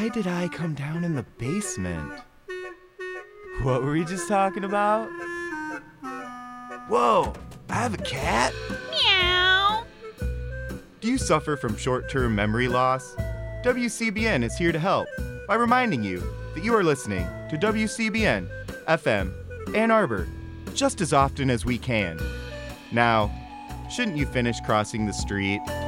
Why did I come down in the basement? What were we just talking about? Whoa, I have a cat? Meow. Do you suffer from short-term memory loss? WCBN is here to help by reminding you that you are listening to WCBN FM Ann Arbor just as often as we can. Now, shouldn't you finish crossing the street